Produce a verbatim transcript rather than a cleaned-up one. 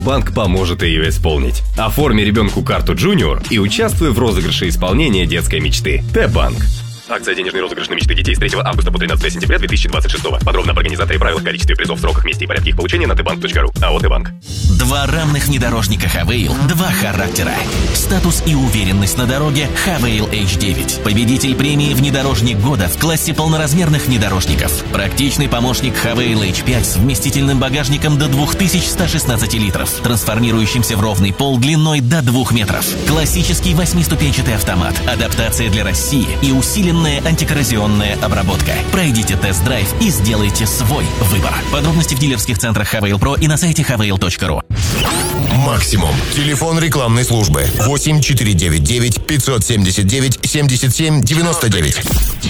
банк поможет ее исполнить. Оформи ребенку карту Junior и участвуй в розыгрыше исполнения детской мечты. Т-банк. Акция «Денежный розыгрыш на мечты детей» с третьего августа по тринадцатое сентября две тысячи двадцать шестого. Подробно об организаторе, правилах, количестве призов, сроках, месте и порядке их получения на тбанк точка ру. АО «Т-банк». Два равных внедорожника Хавейл, два характера. Статус и уверенность на дороге Хавейл эйч девять. Победитель премии «Внедорожник года» в классе полноразмерных внедорожников. Практичный помощник Хавейл эйч пять с вместительным багажником до две тысячи сто шестнадцать литров, трансформирующимся в ровный пол длиной до двух метров. Классический восьмиступенчатый автомат, адаптация для России и усиленная антикоррозионная обработка. Пройдите тест-драйв и сделайте свой выбор. Подробности в дилерских центрах Хавейл Про и на сайте хавейл точка ру. Максимум. Телефон рекламной службы восемь четыре девять девять пятьсот семьдесят девять семьдесят семь девяносто девять.